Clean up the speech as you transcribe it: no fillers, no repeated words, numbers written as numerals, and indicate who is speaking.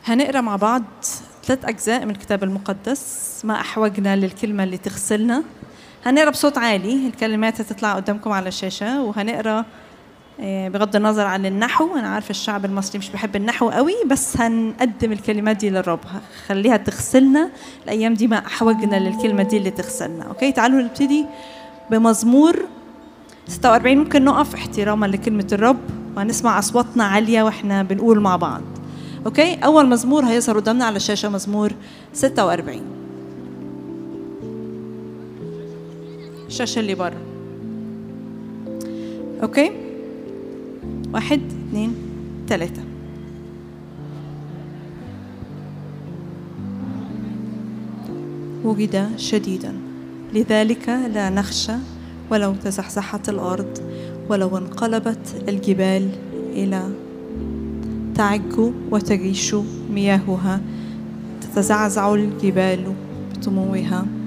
Speaker 1: هنقرأ مع بعض 3 أجزاء من الكتاب المقدس. ما أحوجنا للكلمة اللي تغسلنا. هنقرأ بصوت عالي، الكلمات هتطلع قدامكم على الشاشة، وهنقرأ بغض النظر عن النحو. أنا عارفة الشعب المصري مش بيحب النحو قوي، بس هنقدم الكلمات دي للرب، خليها تغسلنا الأيام دي. ما أحوجنا للكلمة دي اللي تغسلنا. أوكي، تعالوا نبتدي بمزمور 46. ممكن نقف احتراما لكلمة الرب وهنسمع أصواتنا عالية وإحنا بنقول مع بعض. أوكي، أول مزمور هيظهر قدامنا على الشاشة مزمور 46، الشاشة اللي بره. أوكي، 1 2 3. وجد شديدا، لذلك لا نخشى ولو تزحزحت الأرض ولو انقلبت الجبال إلى تعج وتجيش مياهها، تتزعزع الجبال بطموها.